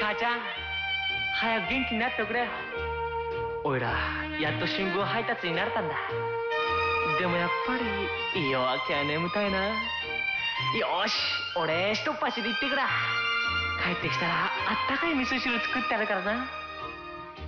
母ちゃん、早く元気になっておくれよ。おいらやっと新聞配達になれたんだ。でもやっぱり夜明けは眠たいな。よし、俺一っ走り行ってくら。帰ってきたらあったかい味噌汁作ってあるからな。